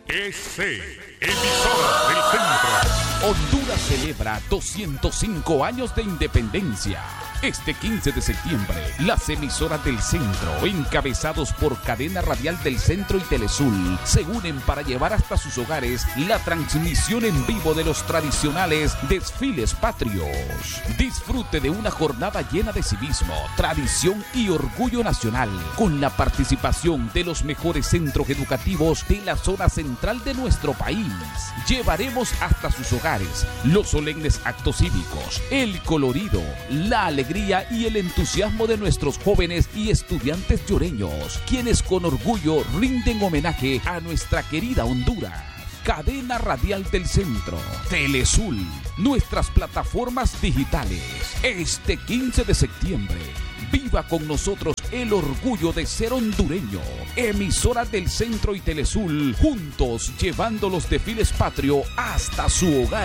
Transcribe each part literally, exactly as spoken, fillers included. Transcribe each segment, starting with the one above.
E C, emisora del centro. Honduras celebra doscientos cinco años de independencia. Este quince de septiembre, las emisoras del centro, encabezados por Cadena Radial del Centro y Telesul, se unen para llevar hasta sus hogares la transmisión en vivo de los tradicionales desfiles patrios. Disfrute de una jornada llena de civismo, tradición y orgullo nacional, con la participación de los mejores centros educativos de la zona central de nuestro país. Llevaremos hasta sus hogares los solemnes actos cívicos, el colorido, la alegría y el entusiasmo de nuestros jóvenes y estudiantes lloreños, quienes con orgullo rinden homenaje a nuestra querida Honduras. Cadena Radial del Centro, Telesul, nuestras plataformas digitales. Este quince de septiembre, viva con nosotros el orgullo de ser hondureño. Emisoras del Centro y Telesul, juntos llevando los desfiles patrio hasta su hogar.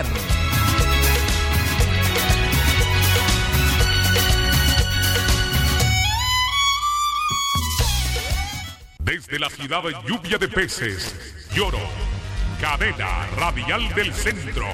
Desde la ciudad de lluvia de peces, Lloro, Cadena Radial del Centro.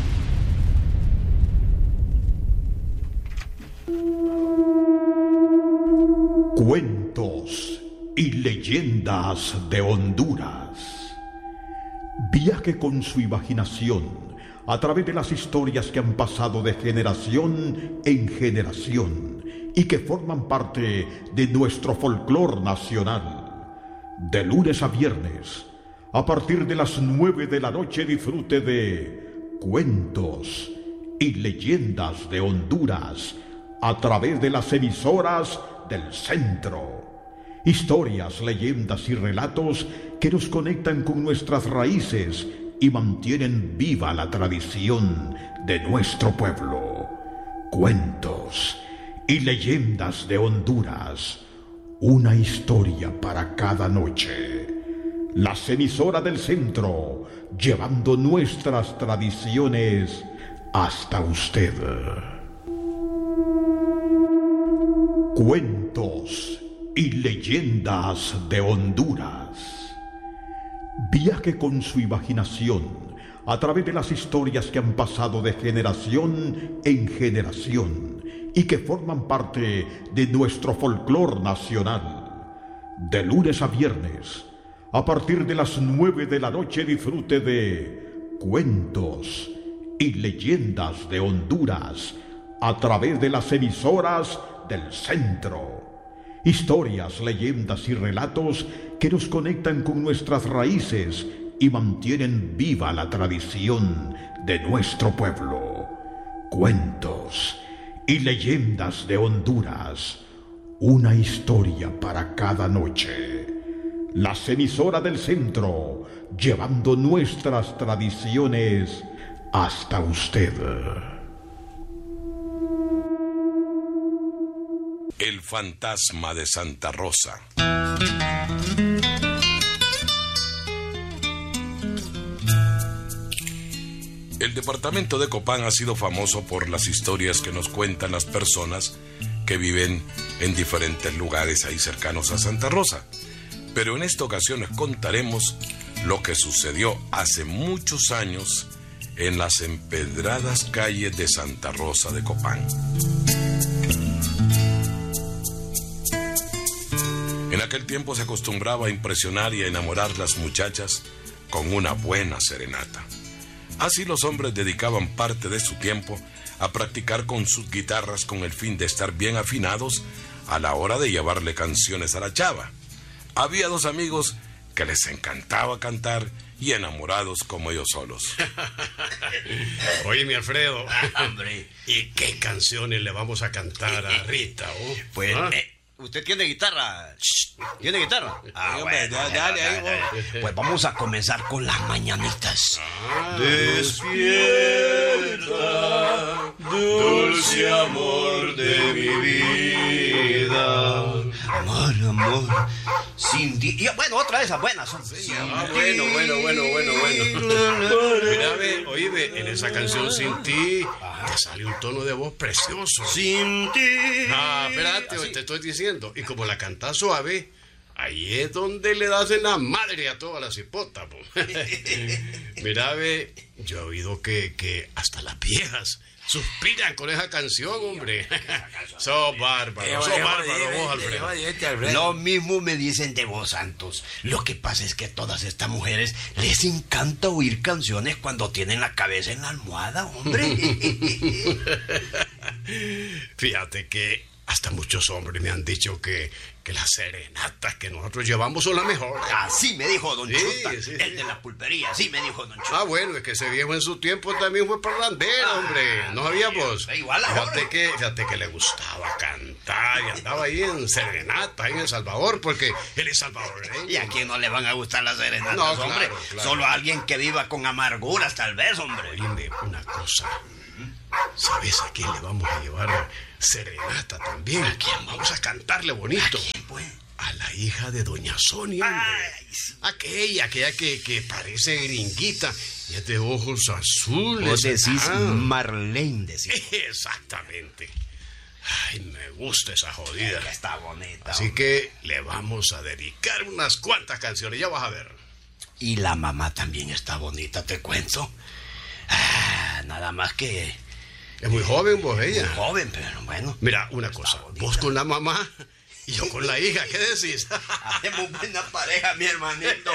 Cuentos y leyendas de Honduras. Viaje con su imaginación a través de las historias que han pasado de generación en generación y que forman parte de nuestro folclor nacional. De lunes a viernes, a partir de las nueve de la noche, disfrute de Cuentos y Leyendas de Honduras a través de las emisoras del centro. Historias, leyendas y relatos que nos conectan con nuestras raíces y mantienen viva la tradición de nuestro pueblo. Cuentos y Leyendas de Honduras. Una historia para cada noche. Las emisoras del centro, llevando nuestras tradiciones hasta usted. Cuentos y Leyendas de Honduras. Viaje con su imaginación a través de las historias que han pasado de generación en generación y que forman parte de nuestro folclor nacional. De lunes a viernes, a partir de las nueve de la noche, disfrute de Cuentos y Leyendas de Honduras a través de las emisoras del centro. Historias, leyendas y relatos que nos conectan con nuestras raíces y mantienen viva la tradición de nuestro pueblo. Cuentos y Leyendas de Honduras. Una historia para cada noche. Las emisoras del centro, llevando nuestras tradiciones hasta usted. El fantasma de Santa Rosa. El departamento de Copán ha sido famoso por las historias que nos cuentan las personas que viven en diferentes lugares ahí cercanos a Santa Rosa. Pero en esta ocasión les contaremos lo que sucedió hace muchos años en las empedradas calles de Santa Rosa de Copán. En aquel tiempo se acostumbraba a impresionar y a enamorar las muchachas con una buena serenata. Así los hombres dedicaban parte de su tiempo a practicar con sus guitarras con el fin de estar bien afinados a la hora de llevarle canciones a la chava. Había dos amigos que les encantaba cantar y enamorados como ellos solos. Oye, mi Alfredo, Hombre. ¿y qué canciones le vamos a cantar a Rita? Oh? Pues, ¿Ah? eh, ¿usted tiene guitarra? ¿Tiene guitarra? Ah, Sí, bueno, hombre, dale, dale, dale, dale. ahí, pues vamos a comenzar con las mañanitas. Ah, Despierta, dulce amor de mi vida. amor, amor, sin ti. Y, bueno, otra de esas buenas son. Sin Ah, ti. bueno, bueno, bueno, bueno, bueno. Mira, ve, oye, ve, en esa canción Sin Ti te sale un tono de voz precioso. Sin ti. Ah, espérate, Así. te estoy diciendo. Y como la cantas suave, ahí es donde le das en la madre a todas las hipotas. Mira, ve, yo he oído que, que hasta las viejas suspiran con esa canción, hombre. Sos bárbaro, sos bárbaro vos, Alfredo. Lo mismo me dicen de vos, Santos. Lo que pasa es que a todas estas mujeres les encanta oír canciones cuando tienen la cabeza en la almohada, hombre. Fíjate que hasta muchos hombres me han dicho que, que las serenatas que nosotros llevamos son las mejores. Así me dijo don Sí, Chuta, sí, sí. el de la pulpería. Así me dijo don Chuta. Ah, bueno, es que ese viejo en su tiempo también fue parrandero, Ah, hombre. ¿No sabíamos? igual ahora. Fíjate que, fíjate que le gustaba cantar y andaba ahí en serenata, ahí en El Salvador, porque él es salvadoreño. ¿Y a quién no le van a gustar las serenatas, No, claro, hombre? claro. Solo a alguien que viva con amarguras, tal vez, hombre. Oíme una cosa. ¿Sabes a quién le vamos a llevar serenata también? ¿A quién? Vamos a cantarle bonito. ¿A quién, pues? A la hija de doña Sonia, hombre. Ay, sí. Aquella, aquella que, que parece gringuita y es de ojos azules. Vos decís Ah. Marlene, decís. Exactamente. Ay, me gusta esa jodida. Ella está bonita. Así que le vamos a dedicar unas cuantas canciones, ya vas a ver. Y la mamá también está bonita, te cuento. Ah, nada más que Es muy joven vos, ella. muy joven, pero bueno. Mira, una Está cosa. bonita. Vos con la mamá y yo con la hija, ¿qué decís? Hacemos buena pareja, mi hermanito.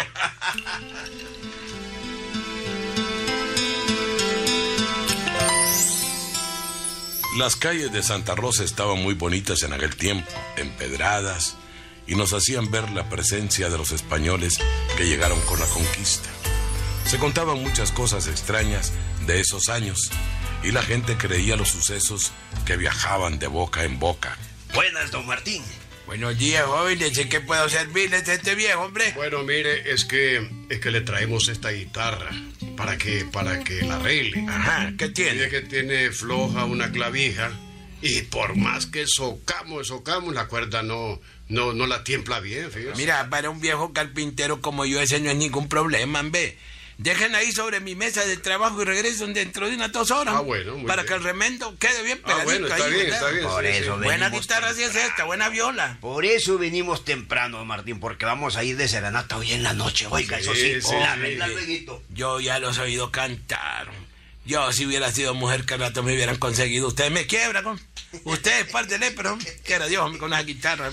Las calles de Santa Rosa estaban muy bonitas en aquel tiempo, empedradas, y nos hacían ver la presencia de los españoles que llegaron con la conquista. Se contaban muchas cosas extrañas de esos años, y la gente creía los sucesos que viajaban de boca en boca. Buenas, don Martín. Buenos días, jóvenes. ¿En qué puedo servirles a este viejo, hombre? Bueno, mire, es que es que le traemos esta guitarra para que para que la arregle. Ajá, ¿qué Tiene tiene? que tiene floja una clavija y por más que socamos, socamos, la cuerda no no no la tiembla bien, fíjese. Mira, para un viejo carpintero como yo, ese no es ningún problema, ve. Dejen ahí sobre mi mesa de trabajo y regresen dentro de unas dos horas. Ah, bueno, muy Para bien. que el remendo quede bien Ah, pegadito bueno, está ahí, bien, ¿verdad? está bien. Por sí, eso sí. ven. Buena Venimos guitarra sí es temprano. esta, buena viola. Por eso venimos temprano, don Martín, porque vamos a ir de serenata hoy en la noche. Oiga, eso sí, Sí, sí, la sí. regla lueguito. Yo ya los he oído cantar. Yo, si hubiera sido mujer, que rato me hubieran conseguido. Ustedes me quiebran, con. Ustedes, pártele, pero que era Dios, hombre, con una guitarra.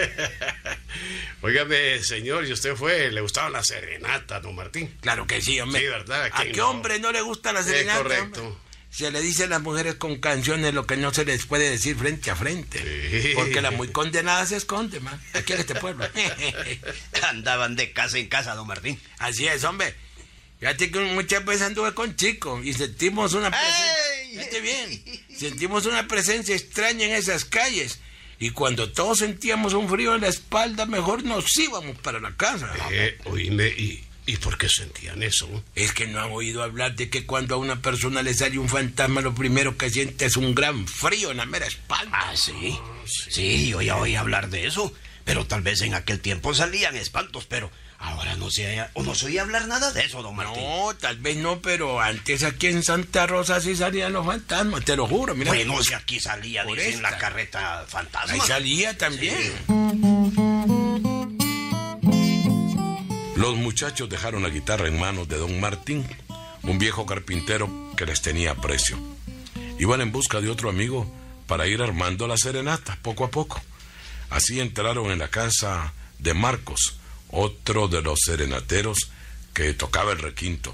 Óigame, señor, ¿y usted fue? ¿Le gustaba la serenata, don Martín? Claro que sí, hombre. Sí, ¿verdad? ¿A ¿Quién qué no? hombre no le gusta la Es serenata? correcto. Hombre? Se le dice a las mujeres con canciones lo que no se les puede decir frente a frente. Sí. Porque la muy condenada se esconde, man. Aquí en este pueblo. Andaban de casa en casa, don Martín. Así es, hombre. Fíjate que muchas veces anduve con chicos y sentimos una presencia. ¡Ey! Fíjate bien. Sentimos una presencia extraña en esas calles. Y cuando todos sentíamos un frío en la espalda, mejor nos íbamos para la casa. Eh, oíme, ¿y, ¿y por qué sentían eso? Es que no han oído hablar de que cuando a una persona le sale un fantasma, lo primero que siente es un gran frío en la mera espalda. Ah, sí. Sí, yo ya oí hablar de eso. Pero tal vez en aquel tiempo salían espantos, pero ahora no se, o no se oía hablar nada de eso, don Martín. No, tal vez no, pero antes aquí en Santa Rosa sí salían los fantasmas, te lo juro, mira. Bueno, si aquí salía, Por dicen, esta. la carreta fantasma. Ahí salía también. Los muchachos dejaron la guitarra en manos de don Martín, un viejo carpintero que les tenía aprecio. Iban en busca de otro amigo para ir armando la serenata poco a poco. Así entraron en la casa de Marcos, otro de los serenateros que tocaba el requinto.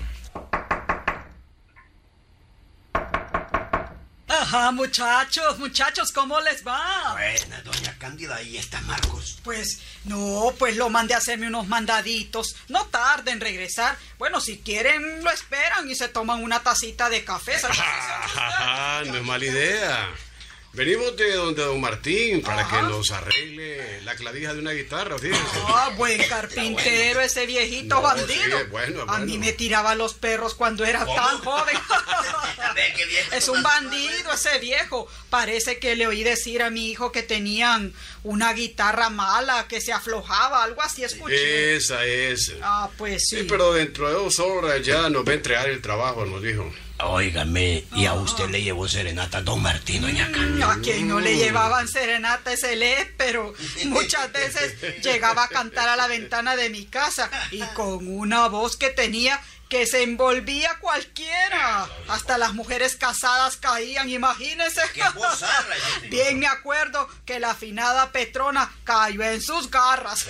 Ajá, muchachos, muchachos, ¿cómo les va? Buena, doña Cándida, ahí está Marcos. Pues, no, pues lo mandé a hacerme unos mandaditos. No tarden en regresar. Bueno, si quieren, lo esperan y se toman una tacita de café. ¿Sabes? Ah, no es mala idea. Venimos de donde don Martín para Ajá. que nos arregle la clavija de una guitarra, fíjense. Ah, buen carpintero, ese viejito No, bandido. sí, es bueno, es A mí bueno. me tiraba los perros cuando era tan joven. Ve qué viejo. Es un bandido ese viejo. Parece que le oí decir a mi hijo que tenían una guitarra mala, que se aflojaba, algo así escuché. Esa es. Ah, pues sí. Sí, pero dentro de dos horas ya nos va a entregar el trabajo, nos dijo. Óigame, ¿y a usted le llevó serenata don Martín, doña Cándida? A quien no le llevaban serenata es el E, pero muchas veces llegaba a cantar a la ventana de mi casa y con una voz que tenía que se envolvía cualquiera. Hasta las mujeres casadas caían, imagínense. ¡Qué bozarra! Bien me acuerdo que la afinada Petrona cayó en sus garras.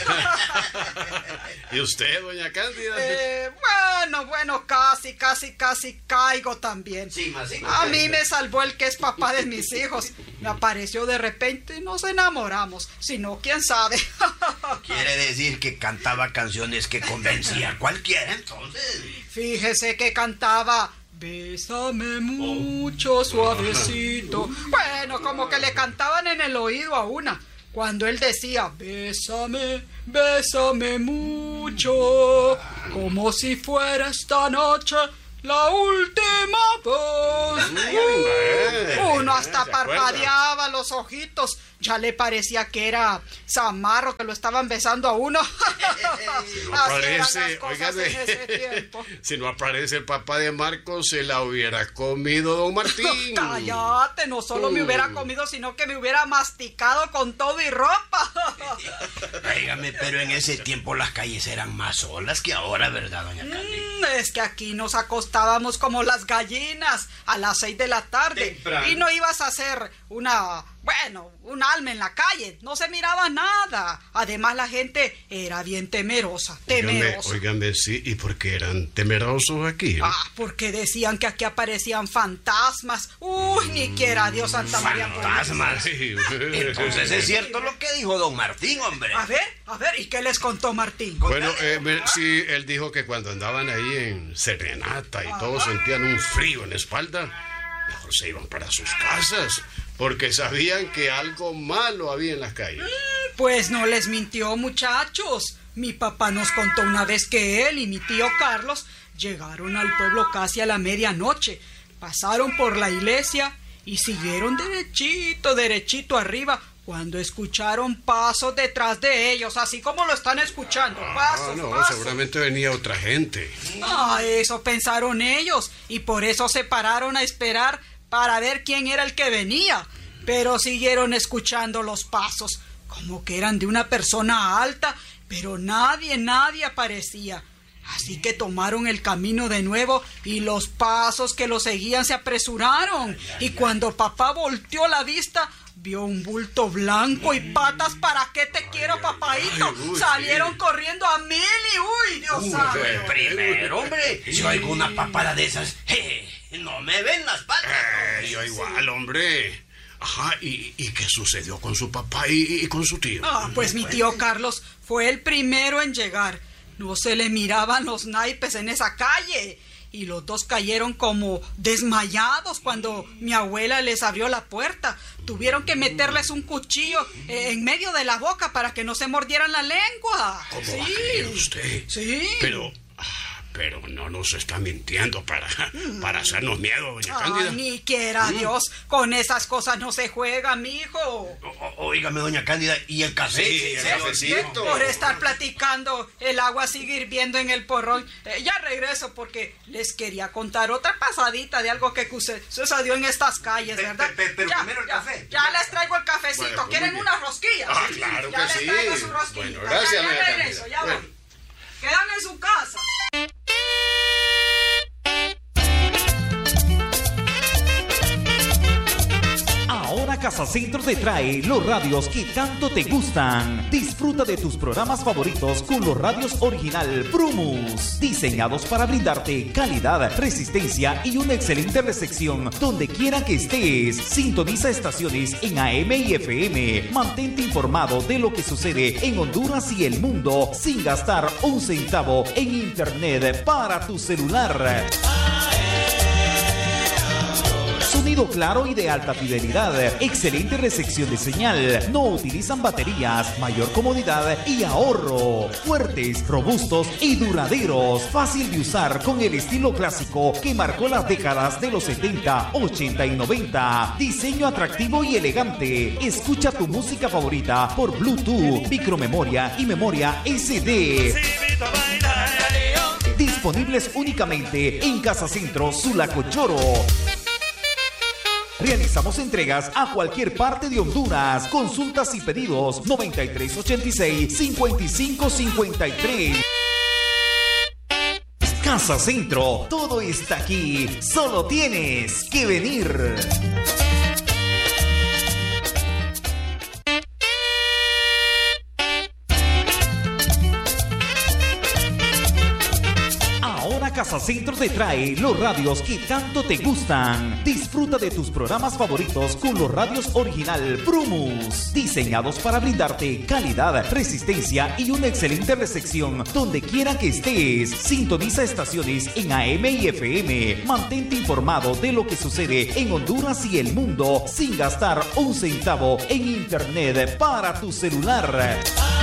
¿Y usted, doña Cándida? Eh, bueno, bueno, casi, casi, casi caigo también. Sí, más sí, a mí me salvó el que es papá de mis hijos. Me apareció de repente y nos enamoramos. Si no, quién sabe. Quiere decir que cantaba canciones que convencía a cualquiera, entonces. Fíjese que cantaba Bésame mucho, suavecito. Bueno, como que le cantaban en el oído a una. Cuando él decía, bésame, bésame mucho, como si fuera esta noche la última vez. Uh, uno hasta parpadeaba los ojitos. Ya le parecía que era Zamarro, que lo estaban besando a uno. Si no aparece, oígame, si no aparece el papá de Marcos, se la hubiera comido don Martín. Cállate, no solo uh. me hubiera comido, sino que me hubiera masticado con todo y ropa. Óigame, pero en ese tiempo las calles eran más solas que ahora, ¿verdad, doña Candy? Mm, es que aquí nos acostábamos como las gallinas a las seis de la tarde. Temprano. Y no ibas a hacer una... Bueno, un alma en la calle, no se miraba nada. Además, la gente era bien temerosa, temerosa. Óigame, sí, ¿y por qué eran temerosos aquí? Ah, porque decían que aquí aparecían fantasmas. Uy, ni quiera Dios, Santa María. ¿Fantasmas? Sí. Entonces es cierto lo que dijo don Martín, hombre. A ver, a ver, ¿y qué les contó Martín? Bueno, eh, sí, él dijo que cuando andaban ahí en serenata y todos sentían un frío en la espalda, mejor se iban para sus casas, porque sabían que algo malo había en las calles. Pues no les mintió, muchachos. Mi papá nos contó una vez que él y mi tío Carlos llegaron al pueblo casi a la medianoche. Pasaron por la iglesia y siguieron derechito, derechito arriba, cuando escucharon pasos detrás de ellos, así como lo están escuchando. Pasos, ah, no, pasos. Seguramente venía otra gente. Ah, eso pensaron ellos, y por eso se pararon a esperar para ver quién era el que venía, pero siguieron escuchando los pasos, como que eran de una persona alta, pero nadie, nadie aparecía. Así que tomaron el camino de nuevo y los pasos que lo seguían se apresuraron. Y cuando papá volteó la vista, vio un bulto blanco y patas. ¿Para qué te quiero, papaíto? Ay, uy, salieron sí. corriendo a mil y uy, Dios santo. Primero, hombre, si oigo una papada de esas, je, no me ven las patas. Eh, yo igual, hombre. Ajá, ¿y, y qué sucedió con su papá y, y con su tío? Ah, pues mi tío Carlos fue el primero en llegar. No se le miraban los naipes en esa calle. Y los dos cayeron como desmayados cuando mi abuela les abrió la puerta. Tuvieron que meterles un cuchillo en medio de la boca para que no se mordieran la lengua. ¿Cómo sí. va a creer usted? Sí. Pero... Pero no nos está mintiendo para, para hacernos miedo, doña Cándida. Ay, ni quiera mm. Dios, con esas cosas no se juega, mijo. O, oígame, doña Cándida, ¿y el café? Sí, el cafecito. Por estar platicando, el agua sigue hirviendo en el porrón. Eh, ya regreso porque les quería contar otra pasadita de algo que sucedió en estas calles, ¿verdad? Pe, pe, pero ya, primero el ya, café. Ya les traigo el cafecito. Bueno, pues ¿quieren una rosquilla? Ah, claro ya que les sí. traigo su rosquilla. Bueno, gracias, ya, ya doña regreso, Cándida. ya Bueno. voy. Quedan en su casa. Ahora Casa Centro te trae los radios que tanto te gustan. Disfruta de tus programas favoritos con los radios original Prumus, diseñados para brindarte calidad, resistencia y una excelente recepción donde quiera que estés. Sintoniza estaciones en A M y F M. Mantente informado de lo que sucede en Honduras y el mundo sin gastar un centavo en internet para tu celular. Sonido claro y de alta fidelidad, excelente recepción de señal, no utilizan baterías, mayor comodidad y ahorro. Fuertes, robustos y duraderos, fácil de usar con el estilo clásico que marcó las décadas de los setenta, ochenta y noventa. Diseño atractivo y elegante. Escucha tu música favorita por Bluetooth, micromemoria y memoria ese de. Disponibles únicamente en Casa Centro Sulacochoro. Realizamos entregas a cualquier parte de Honduras. Consultas y pedidos noventa y tres ochenta y seis, cincuenta y cinco cincuenta y tres. Casa Centro, todo está aquí. Solo tienes que venir. Casa Centro te trae los radios que tanto te gustan. Disfruta de tus programas favoritos con los radios original Brumus, diseñados para brindarte calidad, resistencia y una excelente recepción donde quiera que estés. Sintoniza estaciones en A M y F M. Mantente informado de lo que sucede en Honduras y el mundo sin gastar un centavo en internet para tu celular.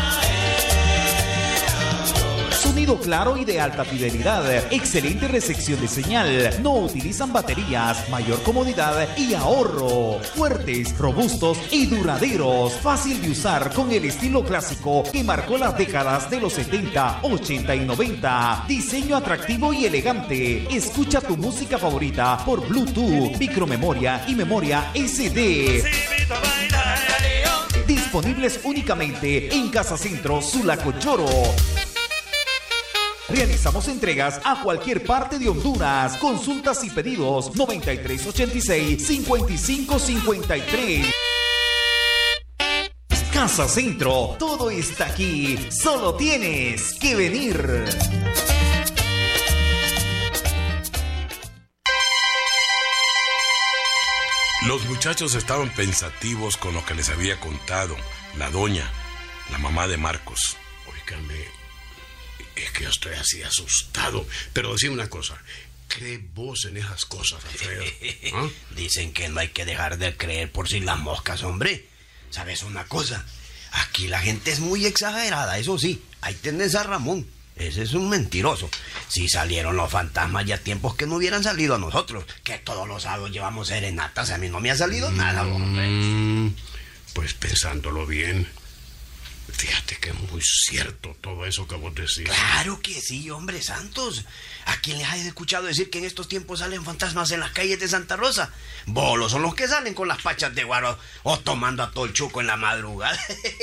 Sonido claro y de alta fidelidad, excelente recepción de señal, no utilizan baterías, mayor comodidad y ahorro. Fuertes, robustos y duraderos, fácil de usar con el estilo clásico que marcó las décadas de los setenta, ochenta y noventa. Diseño atractivo y elegante. Escucha tu música favorita por Bluetooth, micromemoria y memoria ese de. Disponibles únicamente en Casa Centro Sulacochoro. Realizamos entregas a cualquier parte de Honduras. Consultas y pedidos noventa y tres ochenta y seis, cincuenta y cinco cincuenta y tres. Casa Centro, todo está aquí. Solo tienes que venir. Los muchachos estaban pensativos con lo que les había contado la doña, la mamá de Marcos. Óigame, es que yo estoy así asustado. Pero decime una cosa, ¿cree vos en esas cosas, Alfredo? ¿Ah? Dicen que no hay que dejar de creer por si las moscas, hombre. ¿Sabes una cosa? Aquí la gente es muy exagerada, eso sí. Ahí tenés a Ramón. Ese es un mentiroso. Si salieron los fantasmas ya tiempos que no hubieran salido a nosotros, que todos los sábados llevamos serenatas. A mí no me ha salido mm, nada, hombre. Pues pensándolo bien, fíjate que es muy cierto todo eso que vos decís. Claro que sí, hombre Santos. ¿A quién les has escuchado decir que en estos tiempos salen fantasmas en las calles de Santa Rosa? Bolos son los que salen con las pachas de guaro o tomando a todo el chuco en la madrugada.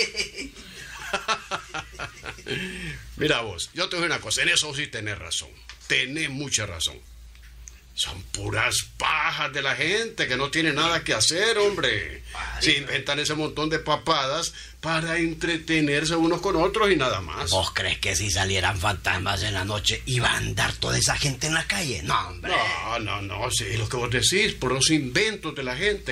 Mira vos, yo te digo una cosa, en eso sí tenés razón. Tenés mucha razón. Son puras pajas de la gente que no tiene nada que hacer, hombre. Se inventan ese montón de papadas para entretenerse unos con otros y nada más. ¿Vos crees que si salieran fantasmas en la noche iba a andar toda esa gente en la calle? No, hombre. No, no, no, sí, lo que vos decís, por los inventos de la gente.